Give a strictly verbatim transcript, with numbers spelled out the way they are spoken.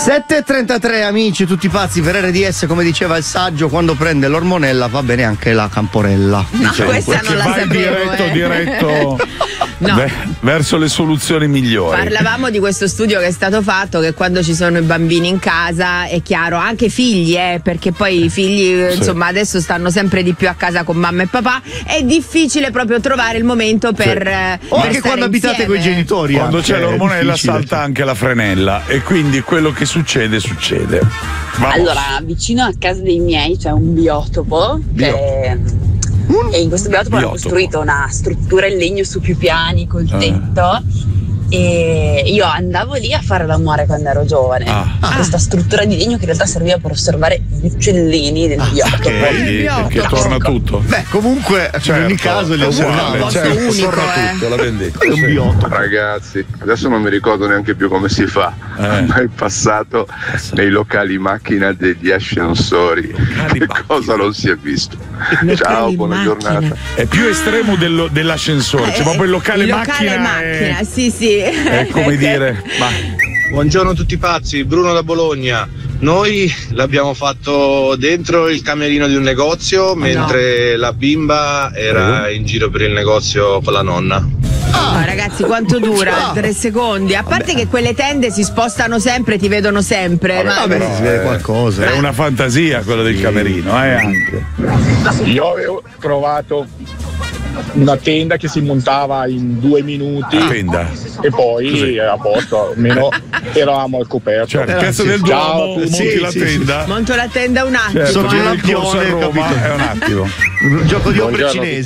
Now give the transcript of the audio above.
sette e trentatré amici, tutti pazzi per R D S, come diceva il saggio, quando prende l'ormonella va bene anche la camporella. No, Diciamo, questa non la vai sapevo. diretto, eh. diretto No. ve- verso le soluzioni migliori. Parlavamo di questo studio che è stato fatto, che quando ci sono i bambini in casa è chiaro, anche figli, eh, perché poi i figli Sì. insomma adesso stanno sempre di più a casa con mamma e papà, è difficile proprio trovare il momento per, Sì. eh, O per anche stare quando abitate insieme. con i genitori. Quando anche c'è è l'ormonella difficile. salta anche la frenella e quindi quello che succede succede. Vamos. Allora, vicino a casa dei miei c'è un biotopo che, e in questo biotopo hanno Biotopo. costruito una struttura in legno su più piani col Ah. tetto. E io andavo lì a fare l'amore quando ero giovane. Ah. Questa struttura di legno che in realtà serviva per osservare gli uccellini del biotopo. Vedi, Biotopo. perché torna tutto. Beh, comunque, in Certo, ogni caso li è uguale, osservavo. certo, unico, torna eh. tutto, l'abbiamo detto. È un sì. biotto. Ragazzi, adesso non mi ricordo neanche più come si fa, Eh. ma è passato Passato. nei locali macchina degli ascensori. Locali Che macchina. cosa non si è visto? Locali Ciao, buona macchina. giornata. È più estremo dello- dell'ascensore, c'è Eh, proprio il locale il macchina. macchina, è- sì, sì. È come dire, ma Buongiorno a tutti pazzi, Bruno da Bologna. Noi l'abbiamo fatto dentro il camerino di un negozio mentre la bimba era in giro per il negozio con la nonna. Ma ragazzi, quanto dura? Ah. Tre secondi. A parte che quelle tende si spostano sempre, ti vedono sempre. ma- Vabbè, si vede qualcosa. è una fantasia quella del camerino, eh, anche. Io avevo trovato una tenda che si montava in due minuti La tenda. e poi Così. a posto, almeno eravamo al coperto. Cioè, in Eh, piazza sì. del Ciao Duomo a tutti. monti Sì, la sì, tenda. Monto la tenda un attimo. Certo, Sotto eh. il il corso a lampione, Roma capito? è un attimo. Un gioco di ombre Buongiorno a cinesi.